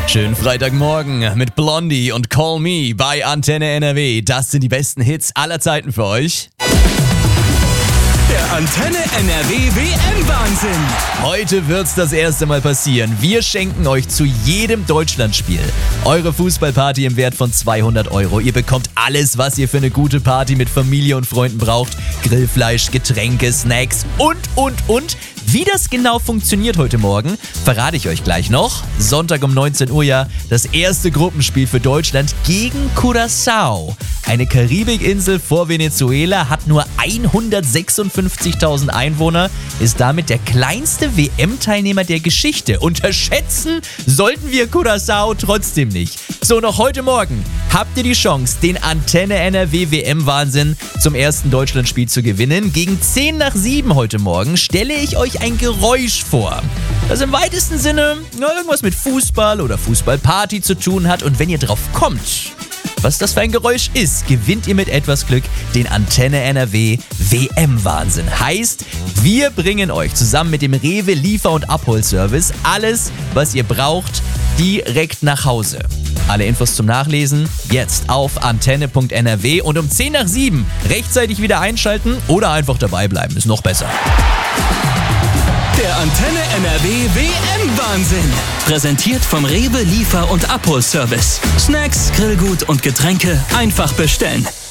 Schönen Freitagmorgen mit Blondie und Call Me bei Antenne NRW. Das sind die besten Hits aller Zeiten für euch. Der Antenne NRW WM-Wahnsinn. Heute wird's das erste Mal passieren. Wir schenken euch zu jedem Deutschlandspiel eure Fußballparty im Wert von 200 €. Ihr bekommt alles, was ihr für eine gute Party mit Familie und Freunden braucht. Grillfleisch, Getränke, Snacks und. Wie das genau funktioniert heute Morgen, verrate ich euch gleich noch. Sonntag um 19 Uhr das erste Gruppenspiel für Deutschland gegen Curaçao. Eine Karibikinsel vor Venezuela, hat nur 156.000 Einwohner, ist damit der kleinste WM-Teilnehmer der Geschichte. Unterschätzen sollten wir Curaçao trotzdem nicht. So, noch heute Morgen habt ihr die Chance, den Antenne NRW WM-Wahnsinn zum ersten Deutschlandspiel zu gewinnen. Gegen 10 nach 7 heute Morgen stelle ich euch ein Geräusch vor, das im weitesten Sinne irgendwas mit Fußball oder Fußballparty zu tun hat. Und wenn ihr drauf kommt, was das für ein Geräusch ist, gewinnt ihr mit etwas Glück den Antenne NRW WM-Wahnsinn. Heißt, wir bringen euch zusammen mit dem Rewe Liefer- und Abholservice alles, was ihr braucht, direkt nach Hause. Alle Infos zum Nachlesen jetzt auf antenne.nrw und um 10 nach 7 rechtzeitig wieder einschalten oder einfach dabei bleiben, ist noch besser. Der Antenne NRW WM-Wahnsinn. Präsentiert vom Rewe Liefer- und Abholservice. Snacks, Grillgut und Getränke einfach bestellen.